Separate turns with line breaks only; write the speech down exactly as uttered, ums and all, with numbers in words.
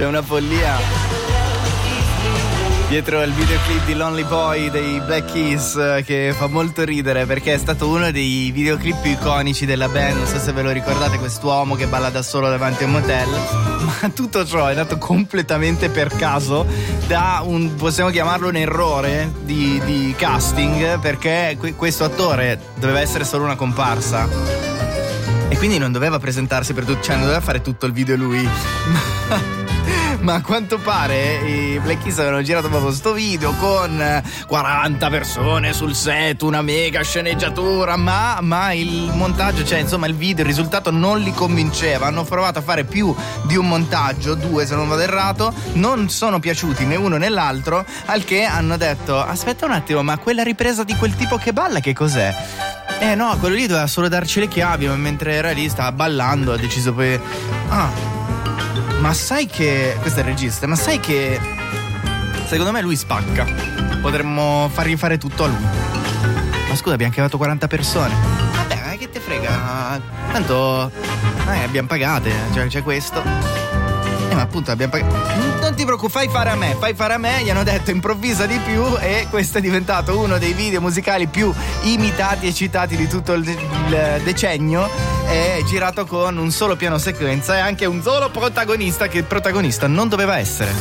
C'è una follia dietro il videoclip di Lonely Boy dei Black Keys, che fa molto ridere perché è stato uno dei videoclip più iconici della band. Non so se ve lo ricordate, quest'uomo che balla da solo davanti a un motel. Ma tutto ciò è nato completamente per caso da un, possiamo chiamarlo un errore di, di casting, perché questo attore doveva essere solo una comparsa e quindi non doveva presentarsi per tutto, cioè non doveva fare tutto il video lui. Ma a quanto pare i Black Keys avevano girato proprio sto video con quaranta persone sul set, una mega sceneggiatura, ma, ma il montaggio, cioè insomma il video, il risultato non li convinceva. Hanno provato a fare più di un montaggio, due se non vado errato, non sono piaciuti né uno né l'altro, al che hanno detto aspetta un attimo, ma quella ripresa di quel tipo che balla che cos'è? Eh no, quello lì doveva solo darci le chiavi, ma mentre era lì stava ballando, ha deciso poi ah ma sai che questo è il regista, ma sai che secondo me lui spacca, potremmo fargli fare tutto a lui. Ma scusa, abbiamo chiamato quaranta persone, vabbè, ma che te frega, tanto eh, abbiamo pagate, cioè c'è questo. Eh, ma appunto abbiamo pagato. Non ti preoccupare, fai fare a me, fai fare a me. Gli hanno detto improvvisa di più e questo è diventato uno dei video musicali più imitati e citati di tutto il, il decennio. È girato con un solo piano sequenza e anche un solo protagonista che il protagonista non doveva essere.